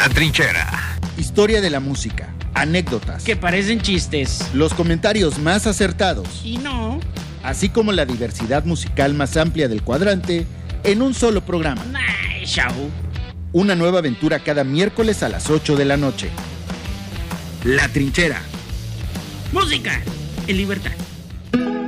La Trinchera. Historia de la música, anécdotas que parecen chistes, los comentarios más acertados y no, así como la diversidad musical más amplia del cuadrante en un solo programa. Nice show. Una nueva aventura cada miércoles a las 8 de la noche. La Trinchera. Música en libertad.